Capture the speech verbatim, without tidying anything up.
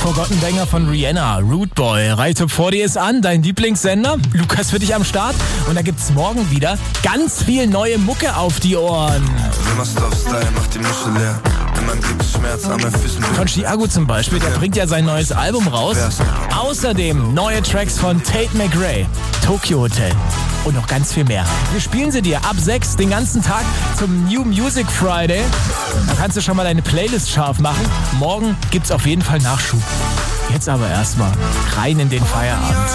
Forgotten Banger von Rihanna, Rude Boy. Rai Top vierzig ist an, dein Lieblingssender. Lukas für dich am Start. Und da gibt's morgen wieder ganz viel neue Mucke auf die Ohren. Von Chiago zum Beispiel, der bringt ja sein neues Album raus. Außerdem neue Tracks von Tate McRae, Tokyo Hotel und noch ganz viel mehr. Wir spielen sie dir ab sechs den ganzen Tag zum New Music Friday. Da kannst du schon mal deine Playlist scharf machen. Morgen gibt's auf jeden Fall Nachschub. Jetzt aber erstmal rein in den Feierabend.